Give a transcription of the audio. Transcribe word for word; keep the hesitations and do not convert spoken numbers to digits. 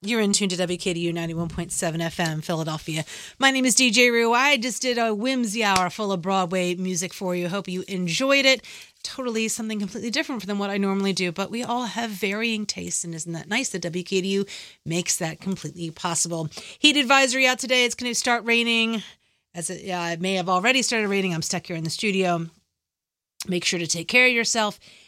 You're in tune to W K D U ninety-one point seven F M, Philadelphia. My name is D J Rue. I just did a whimsy hour full of Broadway music for you. Hope you enjoyed it. Totally something completely different than what I normally do, but we all have varying tastes, and isn't that nice that W K D U makes that completely possible? Heat advisory out today. It's going to start raining. As it, uh, it may have already started raining. I'm stuck here in the studio. Make sure to take care of yourself.